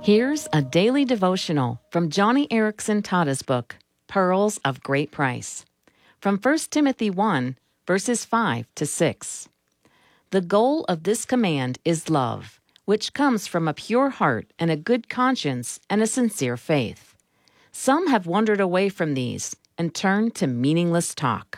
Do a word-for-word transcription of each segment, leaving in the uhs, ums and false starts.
Here's a daily devotional from Joni Eareckson Tada's book, Pearls of Great Price, from First Timothy one, verses five to six. The goal of this command is love, which comes from a pure heart and a good conscience and a sincere faith. Some have wandered away from these and turned to meaningless talk.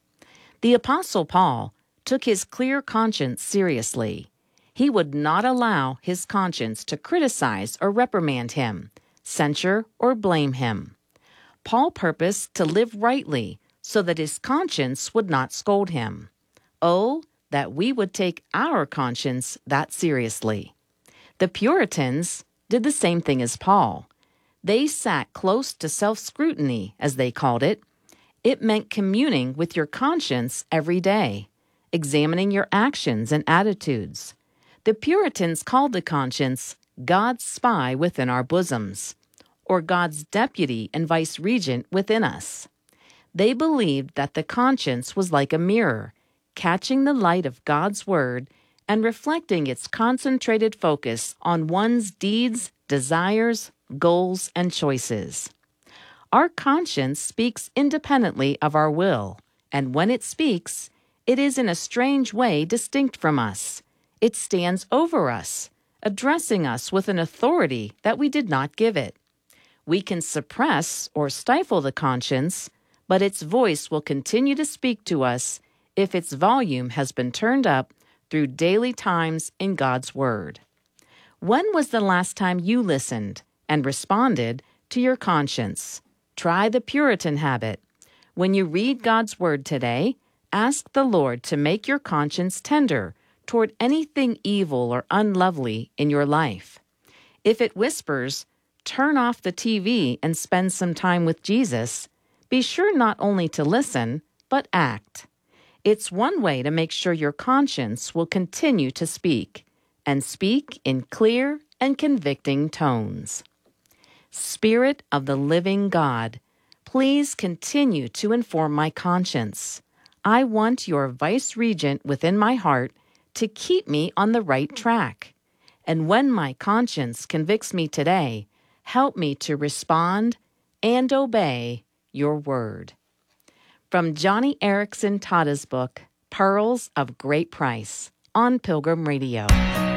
The Apostle Paul took his clear conscience seriously. He would not allow his conscience to criticize or reprimand him, censure or blame him. Paul purposed to live rightly so that his conscience would not scold him. Oh, that we would take our conscience that seriously. The Puritans did the same thing as Paul. They sat close to self-scrutiny, as they called it. It meant communing with your conscience every day, examining your actions and attitudes. The Puritans called the conscience God's spy within our bosoms, or God's deputy and vice-regent within us. They believed that the conscience was like a mirror, catching the light of God's Word and reflecting its concentrated focus on one's deeds, desires, goals, and choices. Our conscience speaks independently of our will, and when it speaks, it is in a strange way distinct from us. It stands over us, addressing us with an authority that we did not give it. We can suppress or stifle the conscience, but its voice will continue to speak to us if its volume has been turned up through daily times in God's Word. When was the last time you listened and responded to your conscience? Try the Puritan habit. When you read God's Word today, ask the Lord to make your conscience tender toward anything evil or unlovely in your life. If it whispers, turn off the T V and spend some time with Jesus, be sure not only to listen, but act. It's one way to make sure your conscience will continue to speak, and speak in clear and convicting tones. Spirit of the living God, please continue to inform my conscience. I want your vice-regent within my heart to keep me on the right track. And when my conscience convicts me today, help me to respond and obey your word. From Joni Eareckson Tada's book, Pearls of Great Price, on Pilgrim Radio.